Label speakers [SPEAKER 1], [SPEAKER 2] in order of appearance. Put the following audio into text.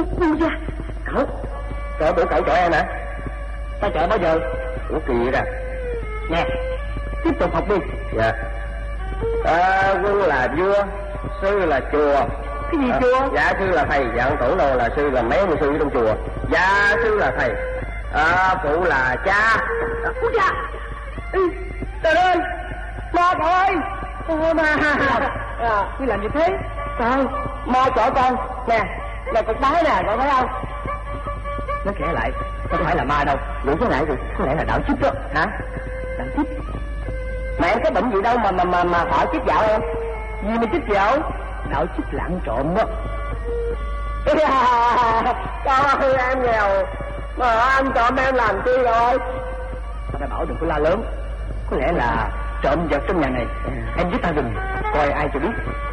[SPEAKER 1] Buông ra.
[SPEAKER 2] Cậu. Cậu bổ cậu chọi em hả?
[SPEAKER 1] Ta chọi bao giờ?
[SPEAKER 2] Ủa kỳ vậy ra.
[SPEAKER 1] Nè, tiếp tục học đi.
[SPEAKER 2] Dạ. Quân là vua, sư là chùa.
[SPEAKER 1] Cái gì chùa?
[SPEAKER 2] Dạ sư là thầy, dạ tổ đồ là sư, là mấy ông sư trong chùa. Dạ sư là thầy. Phụ là cha.
[SPEAKER 1] Ui cha. Trời ơi, ma cậu ơi. Ma. Đi làm gì thế? Sao? Ma chọi con. Nè, là cục đá nè, cậu thấy không? Nó kể lại, không phải là ma đâu.
[SPEAKER 2] Vậy có lẽ gì?
[SPEAKER 1] Có lẽ là đạo chích đó. Hả? Đạo chích? Mà em có bệnh gì đâu mà họ chích dạo em? Gì mà chích dạo? Đạo chích lạng trộm đó. Con ơi, em nghèo mà anh trộm em làm chi rồi? Tao đã bảo đừng có la lớn. Có lẽ là trộm vật trong nhà này. Em giúp tao dùm coi ai cho biết.